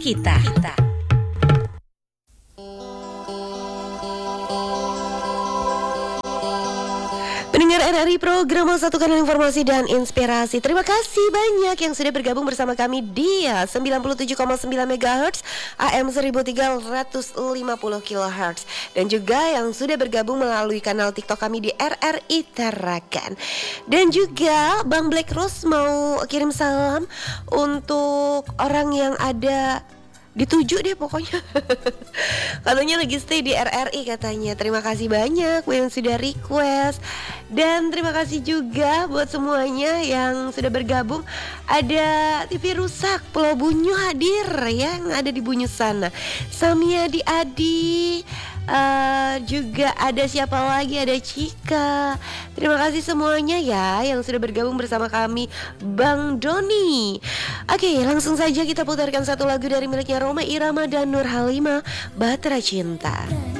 kita. Pendengar RRI Program Satu Kanal Informasi dan Inspirasi, terima kasih banyak yang sudah bergabung bersama kami di 97,9 MHz AM 1350 kHz, dan juga yang sudah bergabung melalui kanal TikTok kami di RRI Tarakan. Dan juga Bang Black Rose mau kirim salam untuk orang yang ada dituju deh pokoknya. Katanya lagi stay di RRI katanya. Terima kasih banyak yang sudah request. Dan terima kasih juga buat semuanya yang sudah bergabung. Ada TV rusak Pulau Bunyu hadir ya, yang ada di Bunyu sana. Samia di Adi, juga ada siapa lagi, ada Cika. Terima kasih semuanya ya yang sudah bergabung bersama kami. Bang Doni. Oke, langsung saja kita putarkan satu lagu dari miliknya Rhoma Irama dan Nur Halimah, Bahtera Cinta.